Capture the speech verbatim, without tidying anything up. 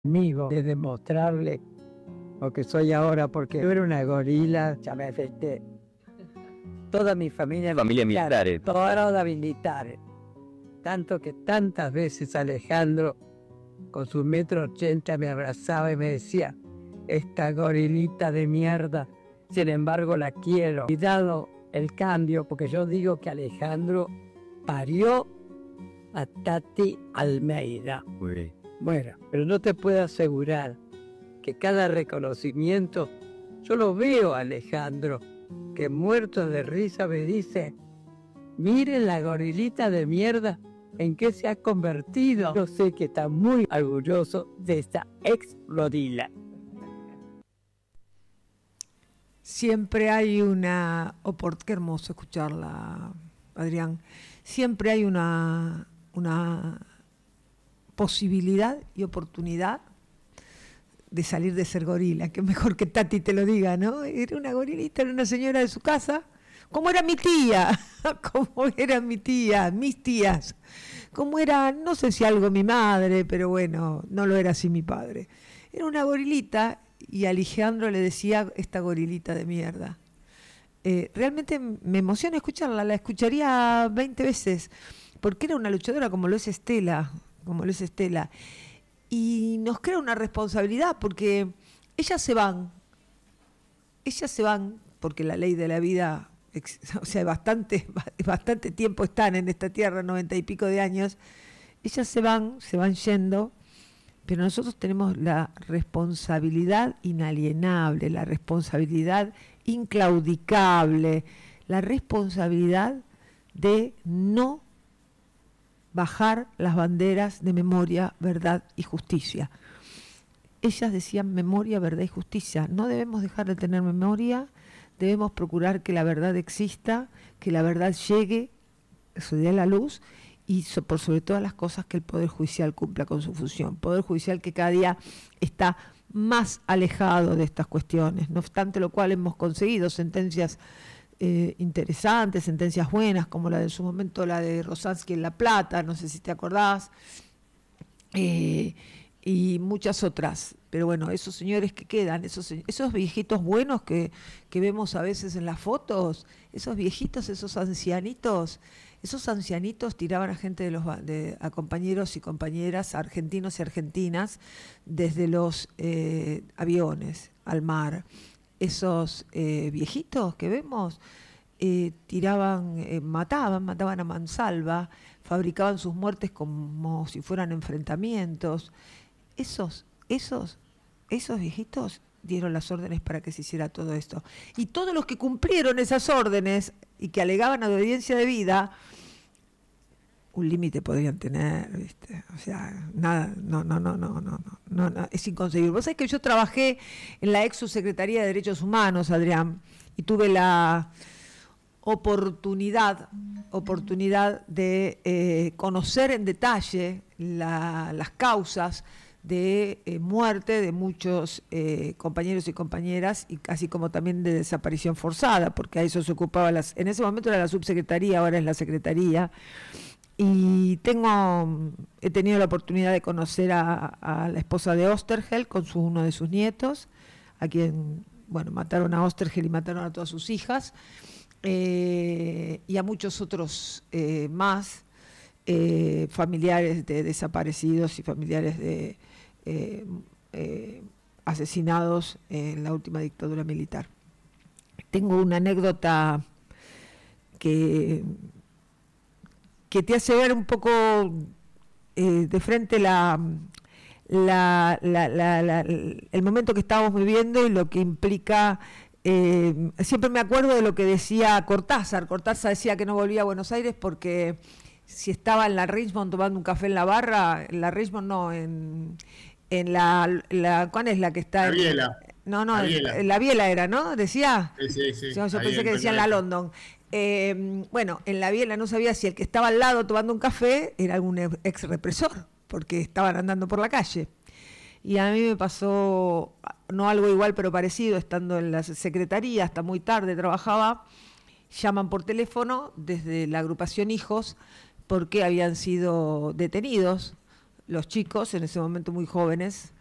Conmigo, de demostrarle lo que soy ahora, porque yo era una gorila, ya me afecté. Toda mi familia, Familia militar. toda militar. Tanto que tantas veces Alejandro, con su metro ochenta, me abrazaba y me decía, esta gorilita de mierda, sin embargo la quiero. Y dado el cambio, porque yo digo que Alejandro parió a Tati Almeida. Muy bien. Bueno, pero no te puedo asegurar que cada reconocimiento, yo lo veo a Alejandro, que muerto de risa me dice, miren la gorilita de mierda en qué se ha convertido. Yo sé que está muy orgulloso de esta ex gorila. Siempre hay una oportunidad, qué hermoso escucharla, Adrián. Siempre hay una, una posibilidad y oportunidad de salir de ser gorila, que mejor que Tati te lo diga, ¿no? Era una gorilita, era una señora de su casa, como era mi tía, como era mi tía, mis tías, como era, no sé si algo mi madre, pero bueno, no lo era así mi padre. Era una gorilita y a Alejandro le decía esta gorilita de mierda. Eh, realmente me emociona escucharla, la escucharía veinte veces, porque era una luchadora como lo es Estela, como lo es Estela, y nos crea una responsabilidad, porque ellas se van, ellas se van, porque la ley de la vida, o sea, bastante, bastante tiempo están en esta tierra, noventa y pico de años, ellas se van, se van yendo, pero nosotros tenemos la responsabilidad inalienable, la responsabilidad inclaudicable, la responsabilidad de no bajar las banderas de memoria, verdad y justicia. Ellas decían memoria, verdad y justicia. No debemos dejar de tener memoria, debemos procurar que la verdad exista, que la verdad llegue, se dé a la luz, y so, por sobre todas las cosas que el Poder Judicial cumpla con su función. Poder Judicial que cada día está más alejado de estas cuestiones, no obstante lo cual hemos conseguido sentencias Eh, interesantes, sentencias buenas, como la de en su momento la de Rosansky en La Plata, no sé si te acordás, eh, y muchas otras. Pero bueno, esos señores que quedan, esos, esos viejitos buenos que, que vemos a veces en las fotos, esos viejitos, esos ancianitos, esos ancianitos tiraban a gente de los de, a compañeros y compañeras, argentinos y argentinas, desde los eh, aviones al mar. Esos eh, viejitos que vemos eh, tiraban, eh, mataban, mataban a mansalva, fabricaban sus muertes como si fueran enfrentamientos. Esos, esos, esos viejitos dieron las órdenes para que se hiciera todo esto. Y todos los que cumplieron esas órdenes y que alegaban a obediencia de vida, un límite podrían tener, ¿viste? O sea, nada, no, no, no, no, no, no, no, es inconcebible. Vos sabés que yo trabajé en la ex subsecretaría de Derechos Humanos, Adrián, y tuve la oportunidad, oportunidad de eh, conocer en detalle la, las causas de eh, muerte de muchos eh, compañeros y compañeras, y así como también de desaparición forzada, porque a eso se ocupaba, las, en ese momento era la subsecretaría, ahora es la secretaría. Y tengo, he tenido la oportunidad de conocer a, a la esposa de Osterheld con su, uno de sus nietos, a quien, bueno, mataron a Osterheld y mataron a todas sus hijas, eh, y a muchos otros eh, más, eh, familiares de desaparecidos y familiares de eh, eh, asesinados en la última dictadura militar. Tengo una anécdota que... que te hace ver un poco eh, de frente la, la, la, la, la, el momento que estábamos viviendo y lo que implica. Eh, siempre me acuerdo de lo que decía Cortázar. Cortázar decía que no volvía a Buenos Aires porque si estaba en la Richmond tomando un café en la barra, en la Richmond no, en, en la, la, ¿cuál es la que está? La Biela. No, no, la en, Biela. en la Biela era, ¿no? Decía. Sí, sí, sí. Yo, yo Ahí pensé en que decía en la Peña. London. Eh, bueno, en la Biela no sabía si el que estaba al lado tomando un café era algún ex represor, porque estaban andando por la calle. Y a mí me pasó, no algo igual, pero parecido, estando en la secretaría, hasta muy tarde trabajaba, llaman por teléfono desde la agrupación Hijos, porque habían sido detenidos los chicos, en ese momento muy jóvenes,